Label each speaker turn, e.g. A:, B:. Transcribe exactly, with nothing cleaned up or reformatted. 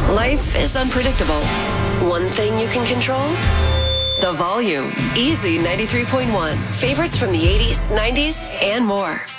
A: Life is unpredictable. One thing you can control? The volume. Easy ninety-three point one. Favorites from the eighties, nineties, and more.